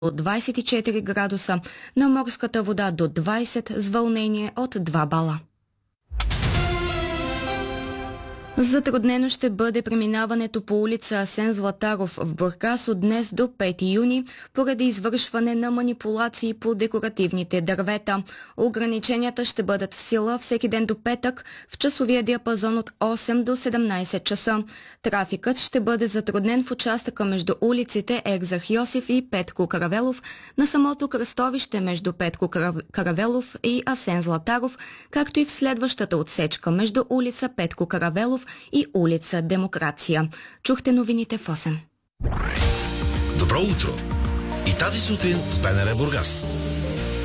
от 24 градуса, на морската вода до 20 с вълнение от 2 бала. Затруднено ще бъде преминаването по улица Асен Златаров в Бургас от днес до 5 юни поради извършване на манипулации по декоративните дървета. Ограниченията ще бъдат в сила всеки ден до петък в часовия диапазон от 8 до 17 часа. Трафикът ще бъде затруднен в участъка между улиците Екзарх Йосиф и Петко Каравелов, на самото кръстовище между Петко Каравелов и Асен Златаров, както и в следващата отсечка между улица Петко Каравелов и улица Демокрация. Чухте новините в 8. Добро утро! И тази сутрин с БНР Бургас.